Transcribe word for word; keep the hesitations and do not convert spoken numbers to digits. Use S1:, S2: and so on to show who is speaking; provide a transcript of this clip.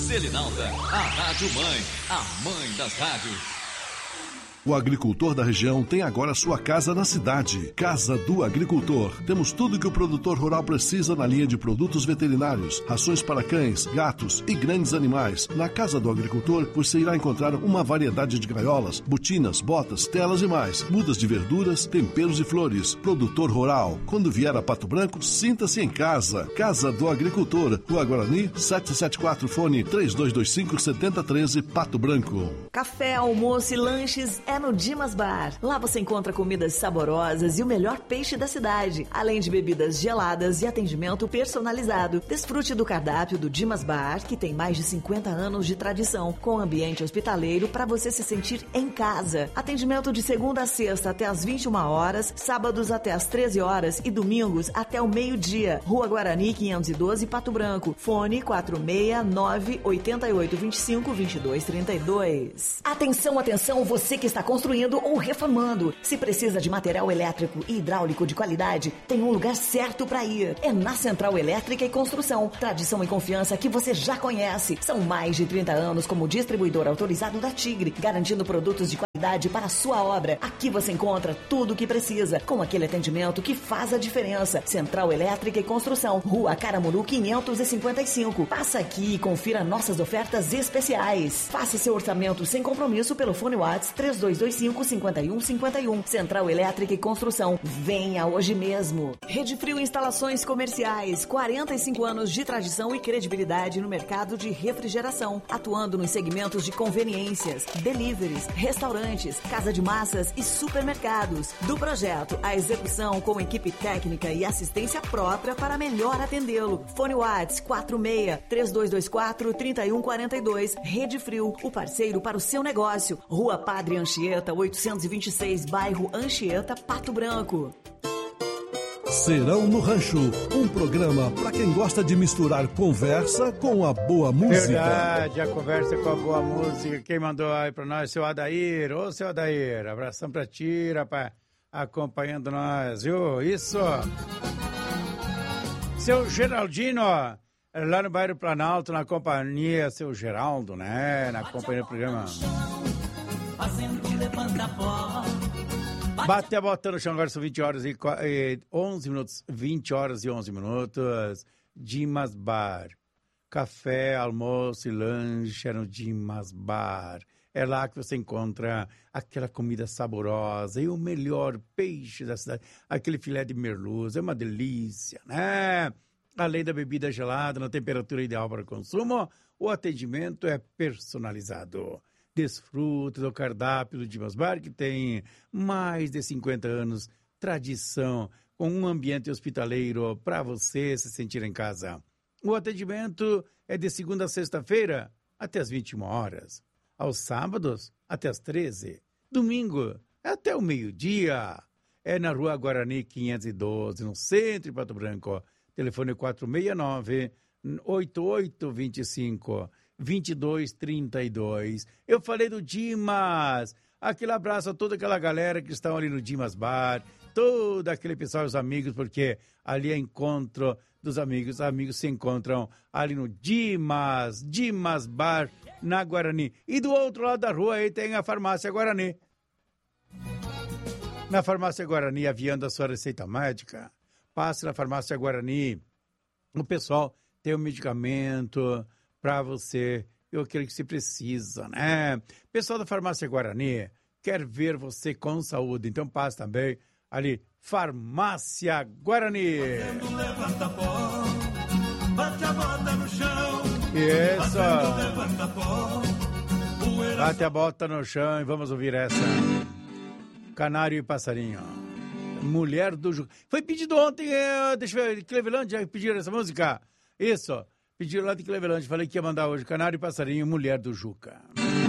S1: Selinalta, a Rádio Mãe, a mãe das rádios.
S2: O agricultor da região tem agora sua casa na cidade. Casa do Agricultor. Temos tudo que o produtor rural precisa na linha de produtos veterinários, rações para cães, gatos e grandes animais. Na Casa do Agricultor, você irá encontrar uma variedade de gaiolas, botinas, botas, telas e mais. Mudas de verduras, temperos e flores. Produtor rural. Quando vier a Pato Branco, sinta-se em casa. Casa do Agricultor. Rua Guarani, setecentos e setenta e quatro, fone três dois dois cinco, sete zero um três, Pato Branco.
S3: Café, almoço e lanches é no Dimas Bar. Lá você encontra comidas saborosas e o melhor peixe da cidade, além de bebidas geladas e atendimento personalizado. Desfrute do cardápio do Dimas Bar, que tem mais de cinquenta anos de tradição, com ambiente hospitaleiro para você se sentir em casa. Atendimento de segunda a sexta até às vinte e uma horas, sábados até às treze horas e domingos até o meio-dia. Rua Guarani quinhentos e doze, Pato Branco. Fone quatro seis nove, oito oito dois cinco, dois dois três dois. Atenção, atenção, você que está construindo ou reformando. Se precisa de material elétrico e hidráulico de qualidade, tem um lugar certo para ir. É na Central Elétrica e Construção. Tradição e confiança que você já conhece. São mais de trinta anos como distribuidor autorizado da Tigre, garantindo produtos de qualidade para a sua obra. Aqui você encontra tudo o que precisa, com aquele atendimento que faz a diferença. Central Elétrica e Construção, Rua Caramuru quinhentos e cinquenta e cinco. Passa aqui e confira nossas ofertas especiais. Faça seu orçamento sem compromisso pelo fone WhatsApp três dois dois cinco, cinco um cinco um. Central Elétrica e Construção. Venha hoje mesmo. Rede Frio Instalações Comerciais. quarenta e cinco anos de tradição e credibilidade no mercado de refrigeração, atuando nos segmentos de conveniências, deliveries, restaurantes, casa de massas e supermercados. Do projeto à execução, com equipe técnica e assistência própria para melhor atendê-lo. Fone WhatsApp quatro seis, três dois dois quatro, três um quatro dois. Rede Frio, o parceiro para o seu negócio. Rua Padre Anchieta, oitocentos e vinte e seis, bairro Anchieta, Pato Branco.
S2: Serão no Rancho, um programa para quem gosta de misturar conversa com a boa música.
S4: Verdade, a conversa com a boa música. Quem mandou aí para nós, seu Adair. Ô, seu Adair, abração para ti, rapaz, acompanhando nós, viu? Isso. Seu Geraldino, lá no bairro Planalto, na companhia, seu Geraldo, né? Na companhia do programa. Bate a bota no chão, agora são vinte horas e onze minutos, vinte horas e onze minutos. Dimas Bar, café, almoço e lanche é no Dimas Bar. É lá que você encontra aquela comida saborosa e o melhor peixe da cidade. Aquele filé de merluza, é uma delícia, né? Além da bebida gelada, na temperatura ideal para o consumo, o atendimento é personalizado. Desfrute do cardápio do Dimas Bar, que tem mais de cinquenta anos, tradição, com um ambiente hospitaleiro para você se sentir em casa. O atendimento é de segunda a sexta-feira até as vinte e uma horas. Aos sábados, até as treze. Domingo, até o meio-dia. É na Rua Guarani quinhentos e doze, no centro de Pato Branco. Telefone quatro seis nove, oito oito dois cinco, dois dois três dois. Eu falei do Dimas. Aquele abraço a toda aquela galera que estão ali no Dimas Bar, todo aquele pessoal, os amigos, porque ali é encontro dos amigos. Os amigos se encontram ali no Dimas, Dimas Bar, na Guarani. E do outro lado da rua aí tem a Farmácia Guarani. Na Farmácia Guarani, aviando a sua receita médica, passe na Farmácia Guarani. O pessoal tem um medicamento para você, eu aquilo que você precisa, né? Pessoal da Farmácia Guarani quer ver você com saúde, então passe também ali, Farmácia Guarani.
S5: Levanta pó, bate a bota no chão.
S4: Isso.
S5: Levanta pó,
S4: bate a bota no chão e vamos ouvir essa. Canário e Passarinho. Mulher do Juca. Foi pedido ontem, é, deixa eu ver, Cleveland já pediram essa música. Isso. Pediram lá de Cleveland, falei que ia mandar hoje Canário e Passarinho, Mulher do Juca.